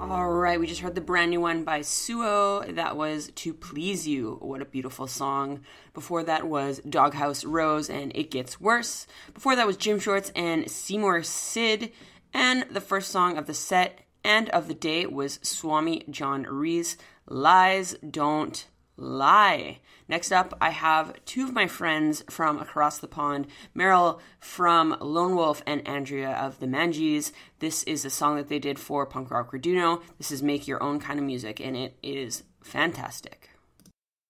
All right, we just heard the brand new one by Suo. That was To Please You. What a beautiful song. Before that was Doghouse Rose and It Gets Worse. Before that was Gym Shorts and Seymour Sid. And the first song of the set and of the day was Swami John Rees, Lies Don't Lie. Next up, I have two of my friends from across the pond, Meryl from Lone Wolf and Andrea of the Manjees. This is a song that they did for Punk Rock Reduno. This is Make Your Own Kind of Music, and it is fantastic.